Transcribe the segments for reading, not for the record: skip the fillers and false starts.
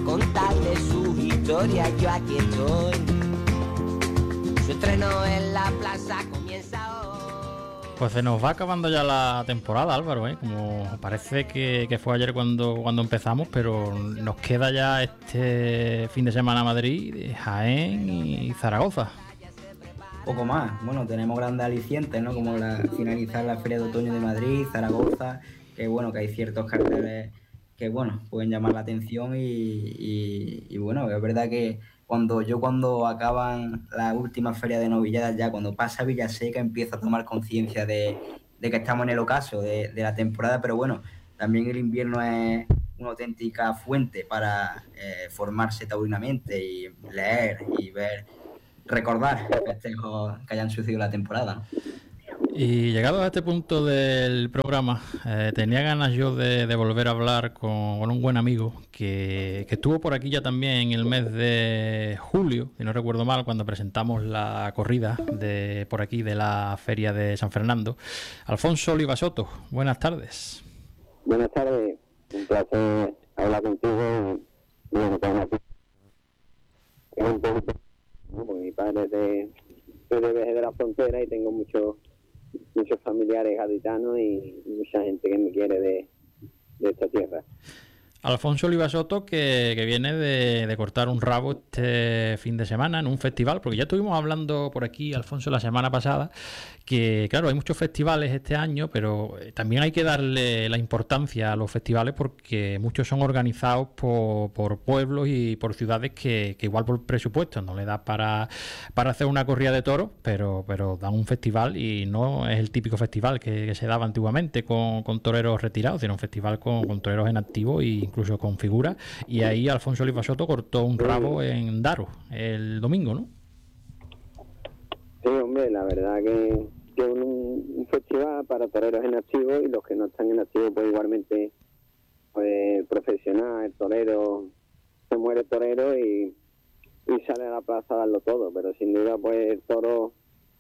contarle su historia, yo aquí estoy. Su estreno en la plaza comienza hoy. Pues se nos va acabando ya la temporada, Álvaro, ¿eh? Como parece que fue ayer cuando empezamos, pero nos queda ya este fin de semana Madrid, Jaén y Zaragoza. Poco más. Bueno, tenemos grandes alicientes, ¿no? Como finalizar la Feria de Otoño de Madrid, Zaragoza, que bueno, que hay ciertos carteles que bueno, pueden llamar la atención y bueno, es verdad que cuando acaban las últimas ferias de novilladas, ya cuando pasa Villaseca empiezo a tomar conciencia de que estamos en el ocaso de la temporada, pero bueno, también el invierno es una auténtica fuente para formarse taurinamente y leer y recordar festejos que hayan sucedido la temporada, ¿no? Y llegado a este punto del programa, tenía ganas yo de volver a hablar con un buen amigo que estuvo por aquí ya también en el mes de julio, si no recuerdo mal, cuando presentamos la corrida de por aquí de la Feria de San Fernando. Alfonso Oliva Soto, buenas tardes. Buenas tardes, un placer hablar contigo y bueno, es un poquito, ¿no? Porque mi padre es de Veje de la Frontera y tengo muchos familiares gaditanos y mucha gente que me quiere de esta tierra. Alfonso Oliva Soto, que viene de cortar un rabo este fin de semana en un festival, porque ya estuvimos hablando por aquí, Alfonso, la semana pasada, que claro, hay muchos festivales este año, pero también hay que darle la importancia a los festivales porque muchos son organizados por pueblos y por ciudades que igual por presupuesto no le da para hacer una corrida de toros, pero dan un festival y no es el típico festival que se daba antiguamente con toreros retirados, sino un festival con toreros en activo e incluso con figuras. Y ahí Alfonso Oliva Soto cortó un rabo en Daro el domingo, ¿no? Sí, hombre, la verdad que un festival para toreros en activo y los que no están en activo pues igualmente pues profesional, el torero se muere torero y sale a la plaza a darlo todo, pero sin duda pues el toro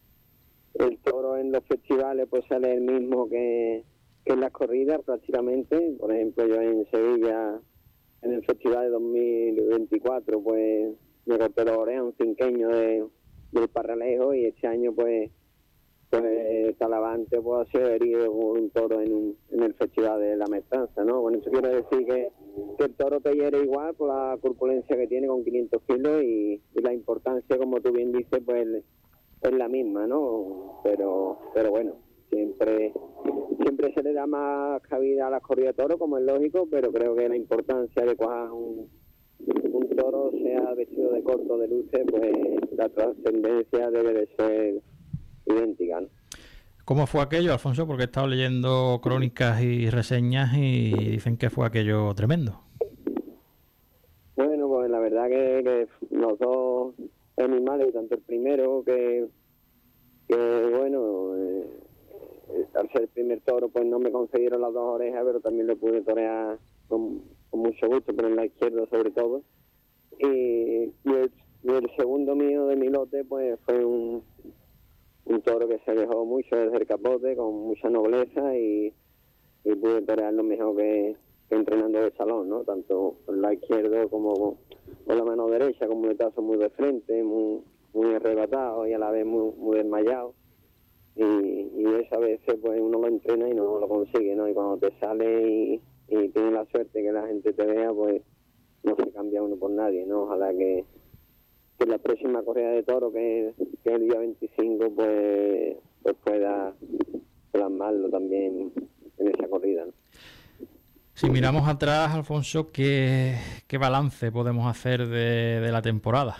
en los festivales pues sale el mismo que en las corridas prácticamente. Por ejemplo, yo en Sevilla en el festival de 2024 pues me corté los orejas, un cinqueño del Parralejo, y este año pues Talavante pues ha sido herido con un toro en el festival de la Maestranza, ¿no? Con eso quiero decir que el toro te hiere igual por la corpulencia que tiene con 500 kilos y la importancia, como tú bien dices, pues es la misma, ¿no? Pero bueno, siempre se le da más cabida a las corridas de toro, como es lógico, pero creo que la importancia de coger un toro, sea vestido de corto o de luces, pues la trascendencia debe de ser idéntica, ¿no? ¿Cómo fue aquello, Alfonso? Porque he estado leyendo crónicas y reseñas y dicen que fue aquello tremendo. Bueno, pues la verdad que los dos animales, tanto el primero que bueno, al ser el primer toro pues no me concedieron las dos orejas, pero también le pude torear con mucho gusto, pero en la izquierda sobre todo. Y el segundo mío de mi lote pues fue un toro que se dejó mucho desde el capote, con mucha nobleza, y pude torearlo mejor que entrenando de salón, ¿no? Tanto con la izquierda como con la mano derecha, con un muletazo muy de frente, muy arrebatado y a la vez muy desmayado. Y eso a veces pues uno lo entrena y no lo consigue, ¿no? Y cuando te sale y tienes la suerte que la gente te vea, pues no se cambia uno por nadie, ¿no? Ojalá que la próxima corrida de toro, que es el día 25, pues pueda plasmarlo también en esa corrida, ¿no? Si miramos atrás, Alfonso, ¿qué balance podemos hacer de la temporada?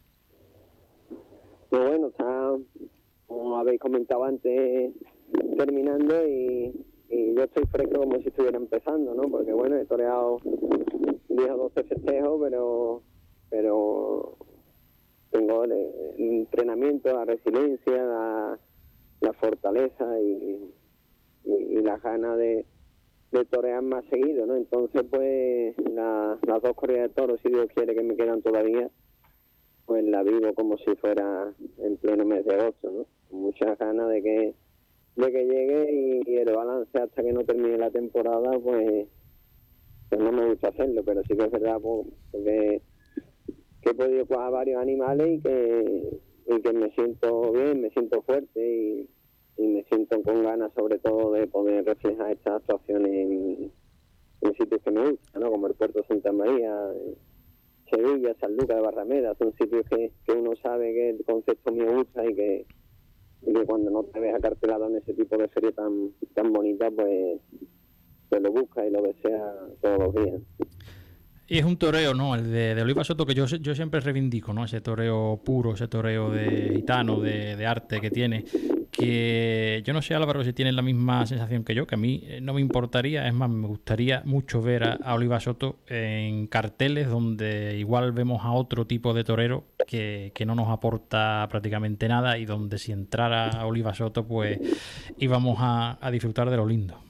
Pues bueno, está, como habéis comentado antes, terminando y yo estoy fresco como si estuviera empezando, ¿no? Porque bueno, he toreado 10 o 12 festejos, pero tengo el entrenamiento, la resiliencia, la fortaleza y la gana de torear más seguido, ¿no? Entonces pues las dos corridas de toros, si Dios quiere, que me quedan todavía, pues la vivo como si fuera en pleno mes de agosto, ¿no? Con muchas ganas de que llegue y el balance hasta que no termine la temporada pues pues no me gusta hacerlo, pero sí que es verdad pues, que he podido cuajar varios animales y que me siento bien, me siento fuerte y me siento con ganas sobre todo de poder reflejar estas actuaciones en sitios que me gustan, ¿no? Como el Puerto de Santa María, Sevilla, San Lucas de Barrameda. Son sitios que uno sabe que el concepto me gusta y que cuando no te ves acartelado en ese tipo de feria tan bonita, pues lo buscas y lo deseas todos los días. Y es un toreo, ¿no? El de Oliva Soto, que yo siempre reivindico, ¿no? Ese toreo puro, ese toreo de gitano, de arte que tiene. Que yo no sé, Álvaro, si tienes la misma sensación que yo, que a mí no me importaría, es más, me gustaría mucho ver a Oliva Soto en carteles donde igual vemos a otro tipo de torero que no nos aporta prácticamente nada y donde si entrara Oliva Soto, pues íbamos a disfrutar de lo lindo.